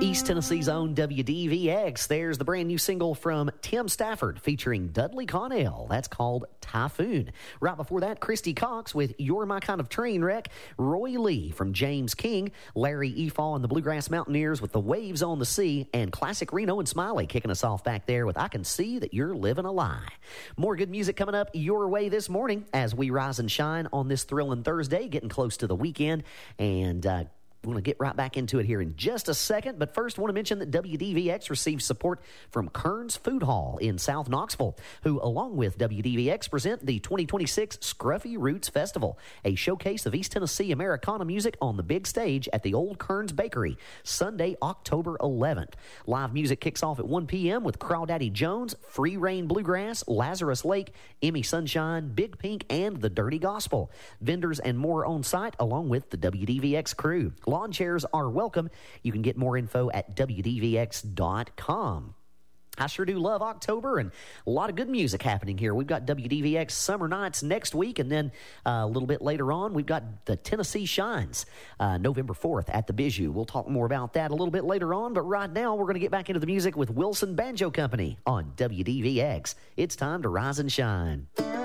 East Tennessee's own WDVX. There's the brand new single from Tim Stafford featuring Dudley Connell. That's called Typhoon. Right before that, Christy Cox with You're My Kind of Train Wreck. Roy Lee from James King. Larry Efall and the Bluegrass Mountaineers with The Waves on the Sea. And classic Reno and Smiley kicking us off back there with I Can See That You're Living a Lie. More good music coming up your way this morning as we rise and shine on this thrilling Thursday, getting close to the weekend. And we're going to get right back into it here in just a second. But first, I want to mention that WDVX receives support from Kearns Food Hall in South Knoxville, who, along with WDVX, present the 2026 Scruffy Roots Festival, a showcase of East Tennessee Americana music on the big stage at the Old Kearns Bakery, Sunday, October 11th. Live music kicks off at 1 p.m. with Crawdaddy Jones, Free Reign Bluegrass, Lazarus Lake, Emmy Sunshine, Big Pink, and the Dirty Gospel. Vendors and more on site, along with the WDVX crew. Lawn chairs are welcome. You can get more info at WDVX.com. I sure do love October and a lot of good music happening here. We've got WDVX Summer Nights next week, and then a little bit later on, we've got the Tennessee Shines November 4th at the Bijou. We'll talk more about that a little bit later on, but right now we're going to get back into the music with Wilson Banjo Company on WDVX. It's time to rise and shine.